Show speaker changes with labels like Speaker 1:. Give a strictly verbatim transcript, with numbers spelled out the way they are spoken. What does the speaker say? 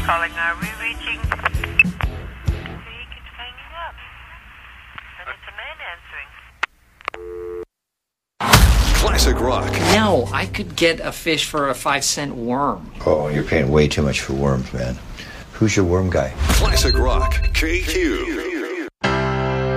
Speaker 1: calling. Are we reaching? He keeps hanging up. And it's a man answering.
Speaker 2: Classic rock.
Speaker 3: No, I could get a fish for a five cent worm.
Speaker 4: Oh, you're paying way too much for worms, man. Who's your worm guy?
Speaker 2: Classic rock. K Q.